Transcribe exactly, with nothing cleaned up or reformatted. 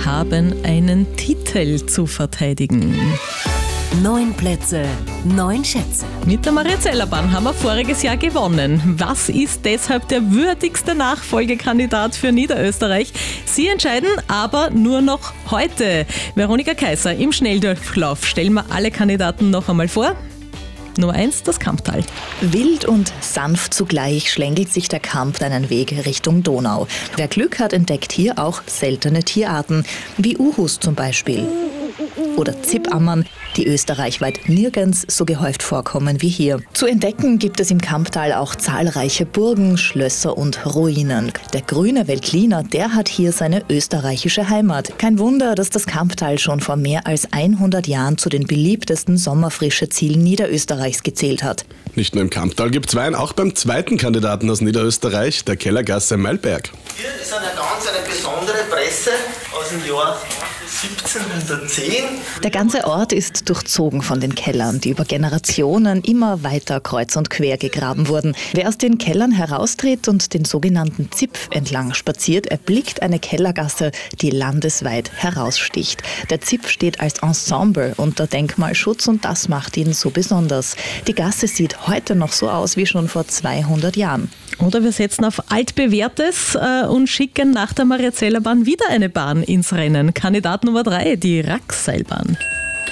haben einen Titel zu verteidigen. Neun Plätze, neun Schätze. Mit der Mariazellerbahn haben wir voriges Jahr gewonnen. Was ist deshalb der würdigste Nachfolgekandidat für Niederösterreich? Sie entscheiden aber nur noch heute. Veronika Kaiser im Schnelldurchlauf. Stellen wir alle Kandidaten noch einmal vor. Nummer eins, das Kamptal. Wild und sanft zugleich schlängelt sich der Kamp einen Weg Richtung Donau. Wer Glück hat, entdeckt hier auch seltene Tierarten, wie Uhus zum Beispiel. Oder Zipammern, die österreichweit nirgends so gehäuft vorkommen wie hier. Zu entdecken gibt es im Kamptal auch zahlreiche Burgen, Schlösser und Ruinen. Der grüne Veltliner, der hat hier seine österreichische Heimat. Kein Wunder, dass das Kamptal schon vor mehr als hundert Jahren zu den beliebtesten Sommerfrische-Zielen Niederösterreichs gezählt hat. Nicht nur im Kamptal gibt's Wein, auch beim zweiten Kandidaten aus Niederösterreich, der Kellergasse Meilberg. Hier ist eine ganz eine besondere Presse aus dem Jahr siebzehnhundertzehn. Der ganze Ort ist durchzogen von den Kellern, die über Generationen immer weiter kreuz und quer gegraben wurden. Wer aus den Kellern heraustritt und den sogenannten Zipf entlang spaziert, erblickt eine Kellergasse, die landesweit heraussticht. Der Zipf steht als Ensemble unter Denkmalschutz und das macht ihn so besonders. Die Gasse sieht heute noch so aus wie schon vor zweihundert Jahren. Oder wir setzen auf Altbewährtes äh, und schicken nach der Mariazellerbahn wieder eine Bahn ins Rennen. Kandidat Nummer drei, die Rackseilbahn.